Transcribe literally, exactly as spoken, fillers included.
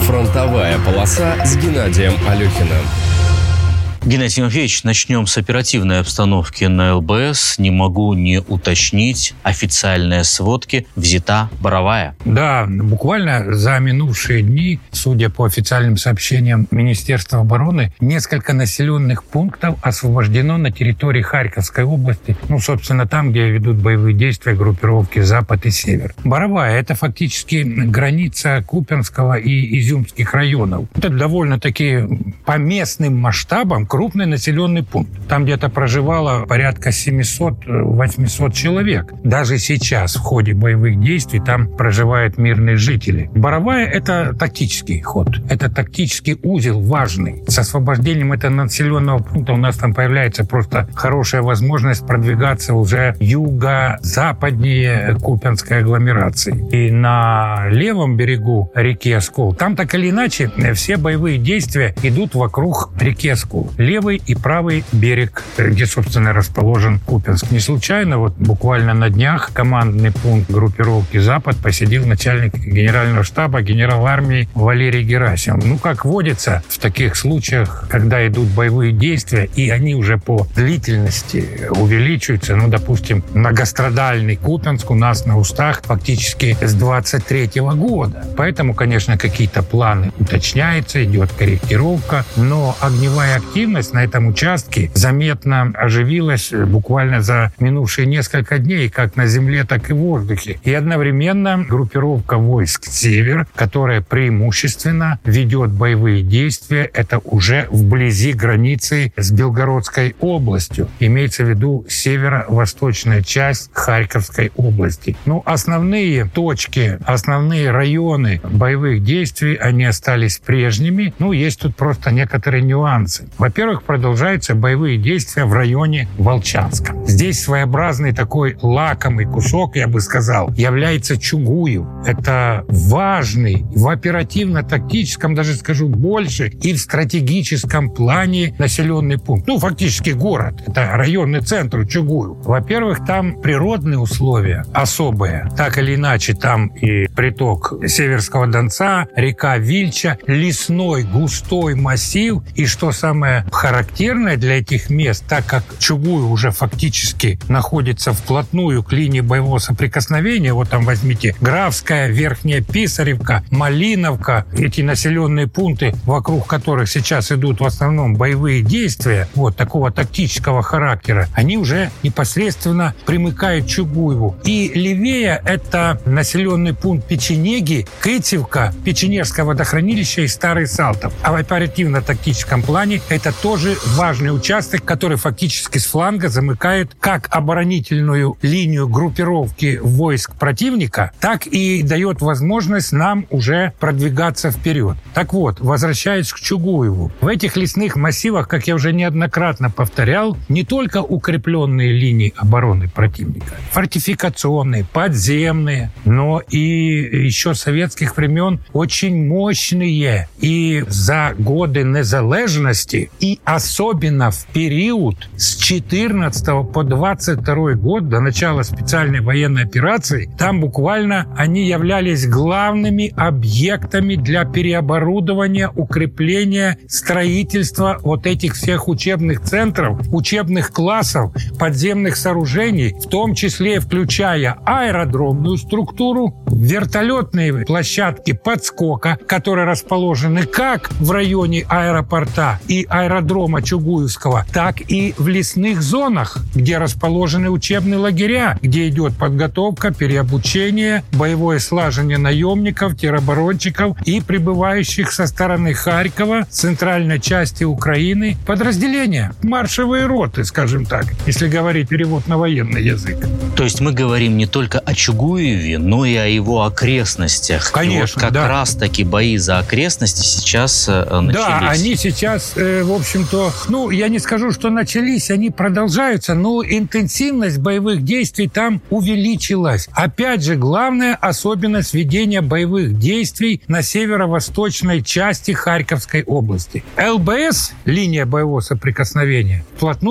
Фронтовая полоса с Геннадием Алехиным. Геннадий Тимофеевич, начнем с оперативной обстановки на ЛБС. Не могу не уточнить. Официальные сводки. Взята Боровая. Да, буквально за минувшие дни, судя по официальным сообщениям Министерства обороны, несколько населенных пунктов освобождено на территории Харьковской области. Ну, собственно, там, где ведут боевые действия группировки «Запад» и «Север». Боровая — это фактически граница Купянского и Изюмских районов. Это довольно-таки по местным масштабам крупный населенный пункт. Там где-то проживало порядка семьсот-восемьсот человек. Даже сейчас в ходе боевых действий там проживают мирные жители. Боровая — это тактический ход. Это тактический узел важный. С освобождением этого населенного пункта у нас там появляется просто хорошая возможность продвигаться уже юго-западнее Купянской агломерации. И на левом берегу реки Оскол там так или иначе все боевые действия идут вокруг реки Оскол. Левый и правый берег, где, собственно, расположен Купянск. Не случайно, вот буквально на днях командный пункт группировки «Запад» посетил начальник генерального штаба, генерал армии Валерий Герасимов. Ну, как водится в таких случаях, когда идут боевые действия, и они уже по длительности увеличиваются, ну, допустим, многострадальный Купянск у нас на устах фактически с двадцать третьего года. Поэтому, конечно, какие-то планы уточняются, идет корректировка, но огневая активность на этом участке заметно оживилась буквально за минувшие несколько дней, как на земле, так и в воздухе. И одновременно группировка войск «Север», которая преимущественно ведет боевые действия, это уже вблизи границы с Белгородской областью. Имеется в виду северо-восточная часть Харьковской области. Ну, основные точки, основные районы боевых действий, они остались прежними. Ну, есть тут просто некоторые нюансы. Во-первых, продолжаются боевые действия в районе Волчанска. Здесь своеобразный такой лакомый кусок, я бы сказал, является Чугуев. Это важный в оперативно-тактическом, даже скажу больше, и в стратегическом плане населенный пункт. Ну, фактически город. Это районный центр Чугуев. Во-первых, там природные условия особые. Так или иначе, там и приток Северского Донца, река Вильча, лесной густой массив. И что самое характерное для этих мест, так как Чугуев уже фактически находится вплотную к линии боевого соприкосновения, вот там возьмите Графская, Верхняя Писаревка, Малиновка, эти населенные пункты, вокруг которых сейчас идут в основном боевые действия, вот такого тактического характера, они уже непосредственно примыкают к Чугуеву. И левее это населенный пункт Печенеги, Кытьевка, Печенежское водохранилище и Старый Салтов. А в оперативно-тактическом плане это тоже важный участок, который фактически с фланга замыкает как оборонительную линию группировки войск противника, так и дает возможность нам уже продвигаться вперед. Так вот, возвращаясь к Чугуеву, в этих лесных массивах, как я уже неоднократно повторял, не только укрепленные линии обороны противника, фортификационные, подземные, но и еще советских времен очень мощные. И за годы незалежности, и особенно в период с четырнадцатого по двадцать второй год, до начала специальной военной операции, там буквально они являлись главными объектами для переоборудования, укрепления, строительства вот этих всех учебных центров, учебных классов, подземных сооружений, в том числе включая аэродромную структуру, вертолетные площадки подскока, которые расположены как в районе аэропорта и аэродрома Чугуевского, так и в лесных зонах, где расположены учебные лагеря, где идет подготовка, переобучение, боевое слаживание наемников, тероборонщиков и прибывающих со стороны Харькова, центральной части Украины, подразделения, маршевые роты, скажем так, если говорить перевод на военный язык. То есть мы говорим не только о Чугуеве, но и о его окрестностях. Конечно, и вот как да. раз-таки бои за окрестности сейчас э, начались. Да, они сейчас, э, в общем-то, ну, я не скажу, что начались, они продолжаются, но интенсивность боевых действий там увеличилась. Опять же, главная особенность ведения боевых действий на северо-восточной части Харьковской области. ЛБС, линия боевого соприкосновения, вплотную